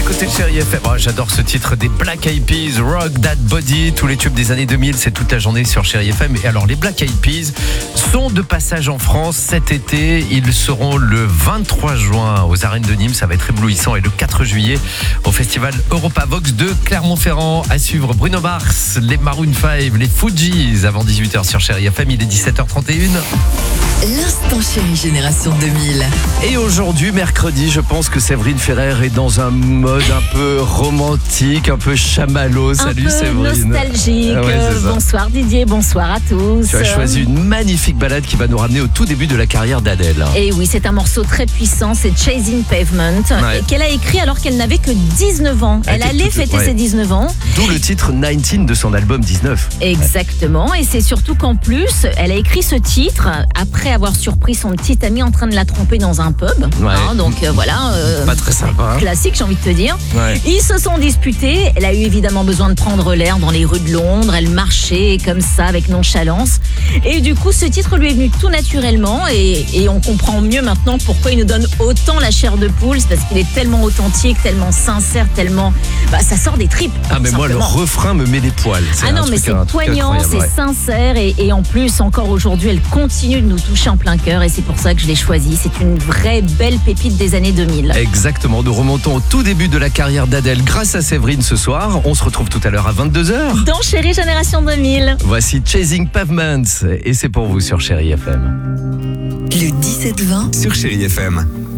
Côté Chérie FM, j'adore ce titre des Black Eyed Peas, Rock That Body, tous les tubes des années 2000, c'est toute la journée sur Chérie FM. Et alors les Black Eyed Peas sont de passage en France cet été, ils seront le 23 juin aux arènes de Nîmes, ça va être éblouissant, et le 4 juillet au festival Europavox de Clermont-Ferrand. À suivre Bruno Mars, les Maroon 5, les Fujis avant 18h sur Chérie FM, il est 17h31. L'instant chérie génération 2000. Et aujourd'hui, mercredi, je pense que Séverine Ferrer est dans un mode un peu romantique, un peu chamallow. Salut un peu Séverine. Nostalgique. Ah ouais, c'est ça. Bonsoir Didier, bonsoir à tous. Tu as choisi une magnifique balade qui va nous ramener au tout début de la carrière d'Adèle. Et oui, c'est un morceau très puissant, c'est Chasing Pavement, Ouais. qu'elle a écrit alors qu'elle n'avait que 19 ans. Elle était allait toute- fêter ouais. ses 19 ans. D'où le titre 19 de son album 19. Exactement, et c'est surtout qu'en plus, elle a écrit ce titre après avoir surpris son petit ami en train de la tromper dans un pub. Ouais. Donc voilà. Pas très sympa. Hein. Classique, j'ai envie de te dire. Ouais. Ils se sont disputés. Elle a eu évidemment besoin de prendre l'air dans les rues de Londres. Elle marchait comme ça, avec nonchalance. Et du coup, ce titre lui est venu tout naturellement. Et on comprend mieux maintenant pourquoi il nous donne autant la chair de poule. C'est parce qu'il est tellement authentique, tellement sincère, tellement. Ça sort des tripes. Ah mais tout moi le simplement. refrain me met les poils. Ah non, mais c'est poignant, c'est sincère et en plus, encore aujourd'hui, elle continue de nous toucher en plein cœur et c'est pour ça que je l'ai choisie. C'est une vraie belle pépite des années 2000. Exactement, nous remontons au tout début de la carrière d'Adèle grâce à Séverine ce soir. On se retrouve tout à l'heure à 22h. Dans Chérie Génération 2000. Voici Chasing Pavements et c'est pour vous sur Chérie FM. Le 17-20 sur Chérie FM.